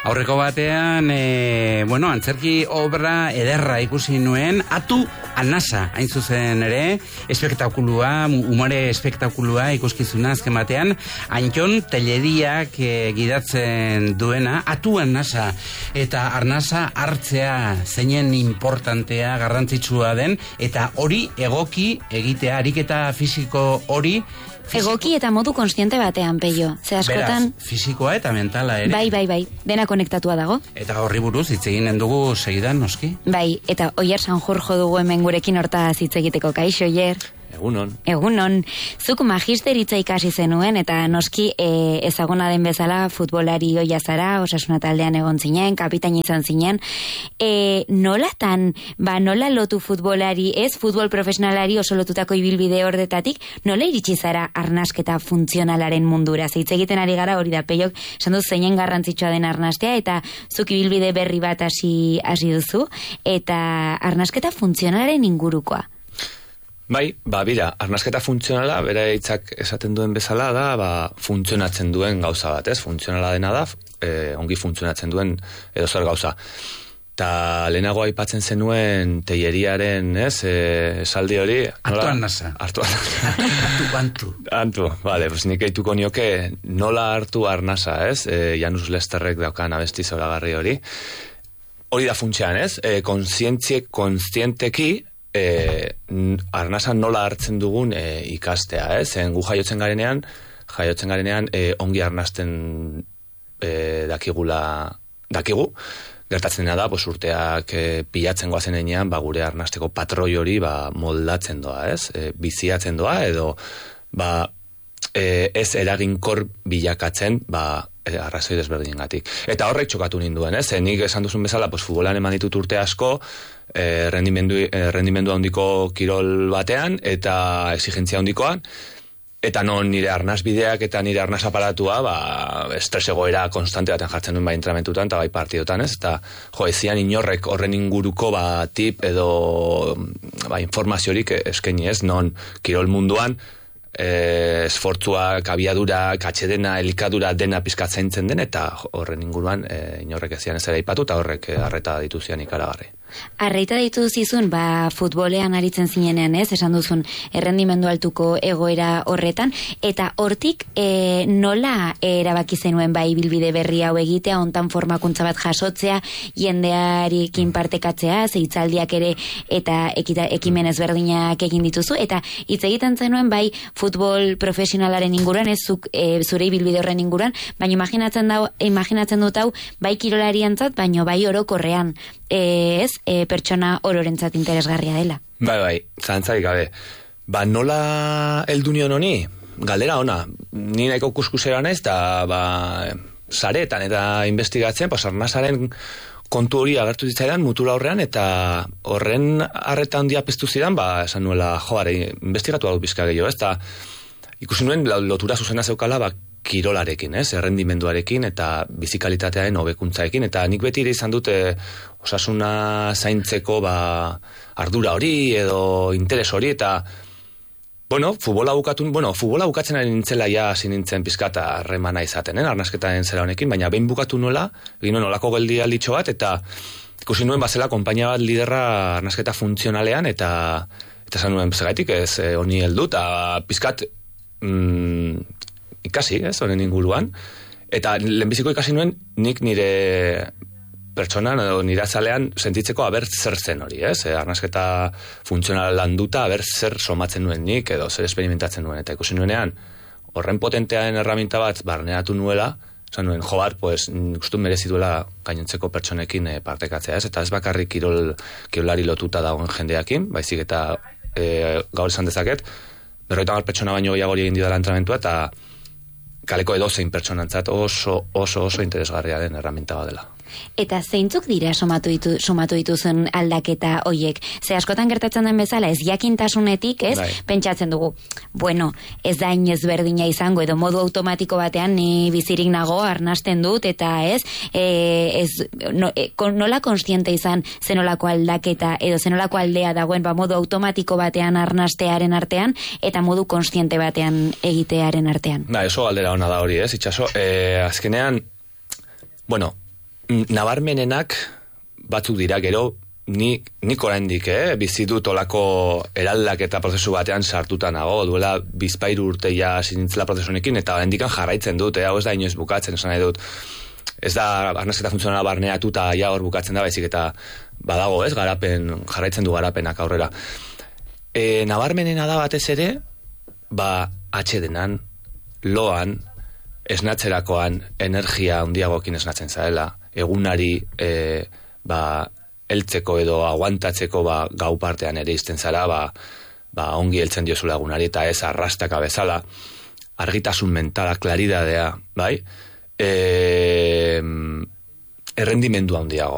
Aurreko batean, antzerki obra ederra ikusi nuen, Atu Arnasa, hain zuzen ere, espektakulua, umore espektakulua ikuskizuna azken batean, Antxon Tellediak gidatzen duena, Atu Arnasa, eta Arnasa hartzea zeinen importantea, garrantzitsua den, eta hori egoki egitea, ariketa fisiko hori, egoki eta modu konstiente batean, Peio. Ze askotan... Beraz, fisikoa eta mentala ere. Bai. Dena konektatua dago. Eta horri buruz hitz eginen dugu segidan, noski? Bai, eta Oier Sanjurjo dugu hemen gurekin hortaz hitz egiteko. Kaixo, Oier. Egunon. Zuk magisteritza ikasi zenuen, eta noski ezaguna den bezala futbolari oia zara, Osasuna taldean egon zinen, kapitain izan zinen. Nola lotu futbolari, futbol profesionalari oso lotutako ibilbide hordetatik, nola iritsi zara arnasketa funtzionalaren mundura? Hitz egiten ari gara hori da, Peiok, esan duz zeinen garrantzitsua den arnastea, eta zuk ibilbide berri bat hasi duzu, eta arnasketa funtzionalaren ingurukoa. Bai, bira, arnasketa funtzionala, bere hitzak esaten duen bezala da, funtzionatzen duen gauza bat, funtzionala dena da, ongi funtzionatzen duen edo zer gauza. Ta lehenago aipatzen zenuen Telleriaren, esaldi hori... Atu Arnasa. Antu, bale, nik eituko nioke nola hartu Arnasa, Janus Lesterrek daukan abesti zoragarri hori. Hori da funtsean, konstienteki, Arnasa nola hartzen dugun ikastea, zen gu jaiotzen garenean ongi arnasten dakigu, gertatzen dena da, urteak pilatzen goazen enean, gure arnasteko patroi hori moldatzen doa, biziatzen doa, edo ez eraginkor bilakatzen, arrazoi desberdinengatik. Eta horrek txokatu ninduen, nik esan duzun bezala, futbolan eman ditut urte asko, rendimendu handiko kirol batean, eta exigentzia handikoan, eta non nire arnasbideak eta nire arnas aparatua, estres egoera konstante baten jartzen duen entramentutan, eta partidotan, eta ezian inorrek horren inguruko tip edo informaziorik eskaini, non kirol munduan, esfortzua, kabiadura, katxedena, elikadura dena pizkatzaintzen den, eta horren inguruan inorrek ezian ez ere ipatu, eta horrek arreta dituzian ikaragarri. Arreita ditu zizun, futbolean aritzen zinenean, esan duzun errendimendu altuko egoera horretan, eta hortik nola erabaki zenuen ibilbide berri hau egitea, hontan formakuntza bat jasotzea, jendearekin partekatzea, hitzaldiak ere eta ekimen ezberdinak egin dituzu, eta hitz egiten zenuen futbol profesionalaren inguruan, zure ibilbide horren inguruan, baina imaginatzen dut hau, kirolariantzat, baina orokorrean, pertsona ororentzat interesgarria dela. Bai, zantzarik gabe. Nola heldu nion honi? Galdera ona. Ni nahiko kuskusera naiz, eta saretan eta investigatzen, Arnasaren kontu hori agertu zitzaidan mutura horrean, eta horren arreta handia piztu zidan, esan nuela, investigatu hau bizka gehiago, eta ikusi nuen lotura zuzena zeukala, kirolarekin, errendimenduarekin eta bizikalitatearen hobekuntzaekin, eta nik beti ere izan dute osasuna zaintzeko ardura hori edo interes hori, eta futbola bukatzen ari nintzela hasi nintzen pizkata harremana izaten, arnasketaren zera honekin, baina behin bukatu nola, egin nolako geldi alditxo bat, eta ikusi nuen bazela konpainia bat liderra arnasketa funtzionalean, eta esan nuen zergaitik ez honi heldu, eta pizkat ikasi, honen inguruan, eta lehenbiziko ikasi nuen nik nire pertsonan edo nire azalean sentitzeko zer zen hori, arnasketa funtzional landuta, zer somatzen nuen nik edo zer experimentatzen nuen, eta ikusi nuenean horren potentearen erraminta bat barneratu nuela, esan nuen, ustu merezituela gainontzeko pertsonekin partekatzea, eta ez bakarrik kirolari lotuta dagoen jendeakin, baizik eta gaur esan dezaket, 50 pertsona baino gehiago egin didala entrenamentua, eta kaleko edozein pertsonantzat oso interesgarria den erraminta bat dela. Eta zeintzuk dira somatu dituzun aldaketa hoiek? Ze askotan gertatzen den bezala, ez jakintasunetik, pentsatzen dugu, ez da inez berdina izango, edo modu automatiko batean ni bizirik nago, arnasten dut, eta nola konstiente izan zenolako aldaketa, edo zenolako aldea dagoen, modu automatiko batean arnastearen artean, eta modu konstiente batean egitearen artean. Oso galdera ona da hori, itxaso. Azkenean, nabarmenenak batzuk dira, gero nik oraindik, bizi dut olako eraldaketa prozesu batean sartuta nago, duela bizpairu urte ja sinintzela prozesunekin, eta oraindikan jarraitzen dut, hau ez da inoiz bukatzen, esan nahi dut, ez da arnazketa funtzionala barneatu eta ja hor bukatzen da, baizik eta badago, jarraitzen du garapenak aurrera. Nabarmenena da batez ere, atxedenan, loan, esnatzerakoan, energia handiagoekin esnatzen zarela, egunari, heltzeko edo aguantatzeko gau partean ere izten zara, ongi heltzen diozula egunari, eta ez arrastaka bezala, argitasun mentala, klaridadea, bai? Errendimendu handiago.